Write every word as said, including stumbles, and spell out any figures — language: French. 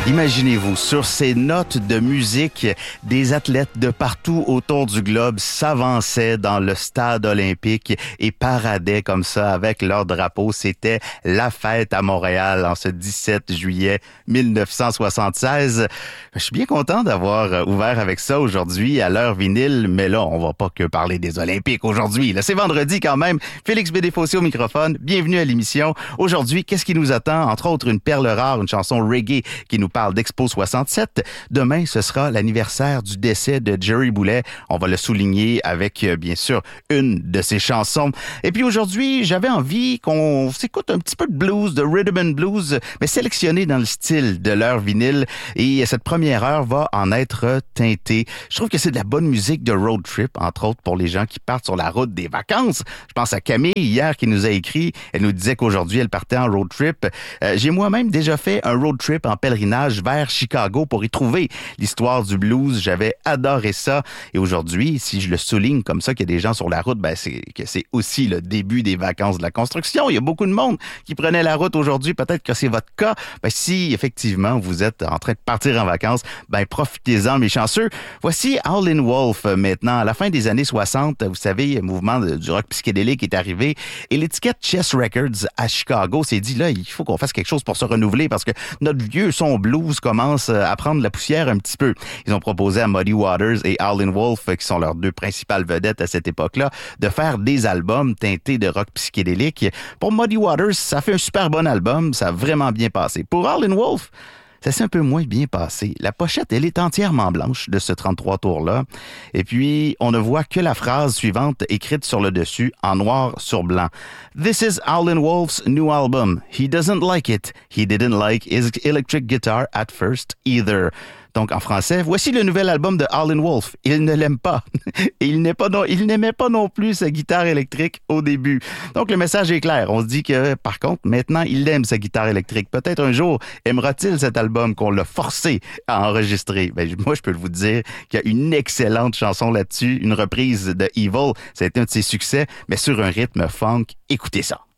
Imaginez-vous, sur ces notes de musique, des athlètes de partout autour du globe s'avançaient dans le stade olympique et paradaient comme ça avec leur drapeau. C'était la fête à Montréal en ce dix-sept juillet mille neuf cent soixante-seize. Je suis bien content d'avoir ouvert avec ça aujourd'hui à l'heure vinyle, mais là, on va pas que parler des Olympiques aujourd'hui. Là, c'est vendredi quand même. Félix Bédéfossé au microphone. Bienvenue à l'émission. Aujourd'hui, qu'est-ce qui nous attend? Entre autres, une perle rare, une chanson reggae qui nous parle d'Expo soixante-sept. Demain, ce sera l'anniversaire du décès de Jerry Boulet. On va le souligner avec, euh, bien sûr, une de ses chansons. Et puis aujourd'hui, j'avais envie qu'on s'écoute un petit peu de blues, de rhythm and blues, mais sélectionné dans le style de l'heure vinyle. Et cette première heure va en être teintée. Je trouve que c'est de la bonne musique de road trip, entre autres pour les gens qui partent sur la route des vacances. Je pense à Camille hier qui nous a écrit. Elle nous disait qu'aujourd'hui, elle partait en road trip. Euh, j'ai moi-même déjà fait un road trip en pèlerinage vers Chicago pour y trouver l'histoire du blues. J'avais adoré ça. Et aujourd'hui, si je le souligne comme ça qu'il y a des gens sur la route, ben c'est que c'est aussi le début des vacances de la construction. Il y a beaucoup de monde qui prenait la route aujourd'hui. Peut-être que c'est votre cas. Ben, si effectivement vous êtes en train de partir en vacances, ben profitez-en, mes chanceux. Voici Howlin' Wolf maintenant. À la fin des années soixante, vous savez, le mouvement de, du rock psychédélique est arrivé et l'étiquette Chess Records à Chicago s'est dit là, il faut qu'on fasse quelque chose pour se renouveler parce que notre vieux son blues commence à prendre la poussière un petit peu. Ils ont proposé à Muddy Waters et Howlin' Wolf, qui sont leurs deux principales vedettes à cette époque-là, de faire des albums teintés de rock psychédélique. Pour Muddy Waters, ça fait un super bon album, ça a vraiment bien passé. Pour Howlin' Wolf, ça s'est un peu moins bien passé. La pochette, elle est entièrement blanche de ce trente-trois tours-là. Et puis, on ne voit que la phrase suivante écrite sur le dessus en noir sur blanc. This is Howlin' Wolf's new album. He doesn't like it. He didn't like his electric guitar at first either. Donc, en français, voici le nouvel album de Howlin' Wolf. Il ne l'aime pas. Et il, n'est pas non, il n'aimait pas non plus sa guitare électrique au début. Donc, le message est clair. On se dit que, par contre, maintenant, il aime sa guitare électrique. Peut-être un jour, aimera-t-il cet album qu'on l'a forcé à enregistrer? Ben, moi, je peux vous dire qu'il y a une excellente chanson là-dessus, une reprise de Evil. Ça a été un de ses succès, mais sur un rythme funk. Écoutez ça.